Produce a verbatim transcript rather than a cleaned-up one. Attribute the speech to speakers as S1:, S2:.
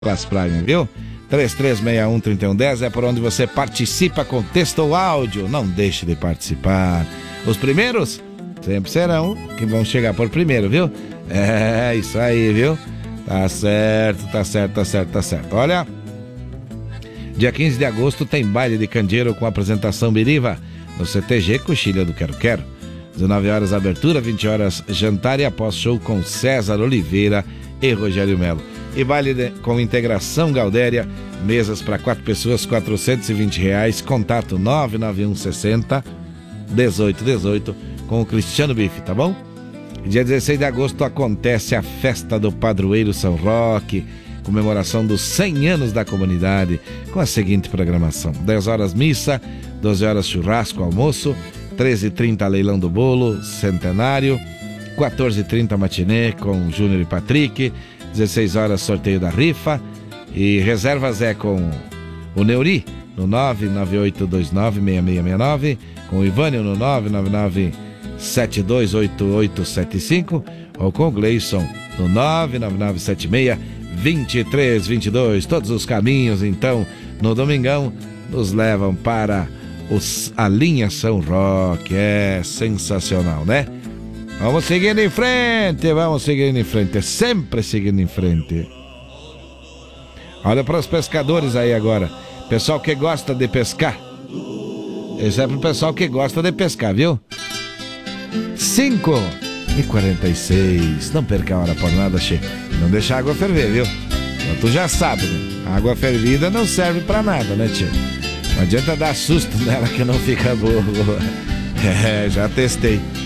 S1: Class Prime, viu? três três seis um, três um um zero é por onde você participa com texto ou áudio. Não deixe de participar. Os primeiros sempre serão que vão chegar por primeiro, viu? É, isso aí, viu? Tá certo, tá certo, tá certo, tá certo. Olha, dia quinze de agosto tem baile de candeeiro com apresentação Biriva no C T G Coxilha do Quero Quero. dezenove horas abertura, vinte horas jantar e após show com César Oliveira e Rogério Melo. E baile de, com integração Galdéria, mesas para quatro pessoas, quatrocentos e vinte reais. Contato nove nove um sessenta, dezoito dezoito com o Cristiano Bife, tá bom? Dia dezesseis de agosto acontece a festa do Padroeiro São Roque, comemoração dos cem anos da comunidade, com a seguinte programação: dez horas missa, doze horas churrasco, almoço, treze e trinta leilão do bolo, centenário, quatorze e trinta matinê com Júnior e Patrick, dezesseis horas sorteio da rifa e reservas é com o Neuri no nove nove oito dois nove seis seis seis nove, com o Ivânio no nove nove nove sete dois oito oito sete cinco ou com o Gleison no nove nove nove sete seis dois três dois dois. Todos os caminhos então no domingão nos levam para os, a linha São Roque. É sensacional, né? Vamos seguindo em frente, vamos seguindo em frente, sempre seguindo em frente. Olha para os pescadores aí agora, pessoal que gosta de pescar. Esse é pro pessoal que gosta de pescar, viu? cinco e quarenta e seis, não perca a hora por nada, che. Não deixa a água ferver, viu? Então, tu já sabe, né? A água fervida não serve pra nada, né, tio? Não adianta dar susto nela que não fica boa. É, já testei.